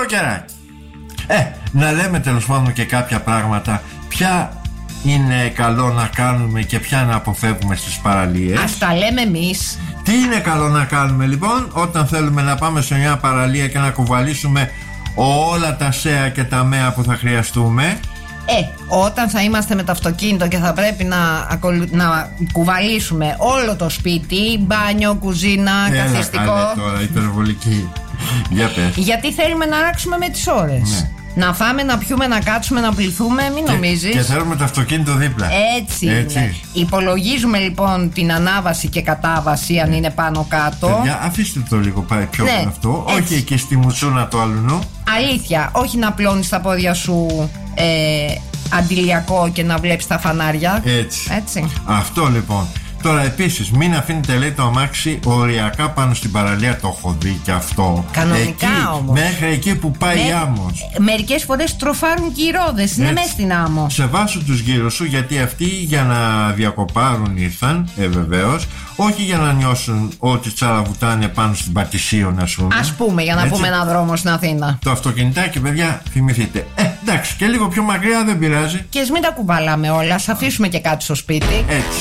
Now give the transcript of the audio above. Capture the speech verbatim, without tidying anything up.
καιράκι. Ε, να λέμε τέλος πάντων και κάποια πράγματα. Ποια είναι καλό να κάνουμε και ποια να αποφεύγουμε στις παραλίες. Ας τα λέμε εμείς. Τι είναι καλό να κάνουμε λοιπόν όταν θέλουμε να πάμε σε μια παραλία και να κουβαλήσουμε όλα τα σέα και τα μέα που θα χρειαστούμε? Ε, όταν θα είμαστε με το αυτοκίνητο και θα πρέπει να, ακολου... να κουβαλήσουμε όλο το σπίτι, μπάνιο, κουζίνα, Έλα, καθιστικό. Καλέ, τώρα, υπερβολική. Για πες. Γιατί θέλουμε να ράξουμε με τις ώρες. Ναι. Να φάμε, να πιούμε, να κάτσουμε, να πληθούμε, μην Και, νομίζεις. και θέλουμε το αυτοκίνητο δίπλα. Έτσι, Έτσι. είναι. Υπολογίζουμε λοιπόν την ανάβαση και κατάβαση, αν είναι πάνω κάτω. Παιδιά, αφήστε το λίγο πάει πιο Ναι, αυτό. έτσι. Όχι και στη μουτσούνα του αλουνού. Αλήθεια, όχι να πλώνεις τα πόδια σου ε, αντιλιακό και να βλέπεις τα φανάρια. Έτσι. Έτσι. Αυτό λοιπόν. Τώρα επίσης μην αφήνετε, λέει, το αμάξι οριακά πάνω στην παραλία. Το έχω δει και αυτό. Κανονικά εκεί, όμως. Μέχρι εκεί που πάει η άμμος. Μερικές φορές τροφάρουν και οι ρόδες. Είναι Έτσι. μέσα στην άμμο. Σεβάσου τους γύρω σου, γιατί αυτοί για να διακοπάρουν ήρθαν, ε, βεβαίως. Όχι για να νιώσουν ότι τσαλαβουτάνε πάνω στην Πατησίων, ας πούμε. Ας πούμε, για να Έτσι. πούμε έναν δρόμο στην Αθήνα. Το αυτοκινητάκι, παιδιά, θυμηθείτε. Ε, εντάξει, και λίγο πιο μακριά δεν πειράζει. Και ας μην τα κουβαλάμε όλα, ας αφήσουμε και κάτι στο σπίτι. Έτσι.